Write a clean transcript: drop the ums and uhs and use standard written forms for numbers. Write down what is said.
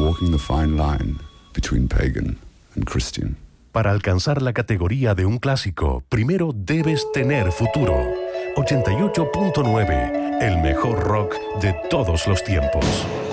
walking the fine line between pagan and Christian. Para alcanzar la categoría de un clásico, primero debes tener futuro. 88.9, el mejor rock de todos los tiempos.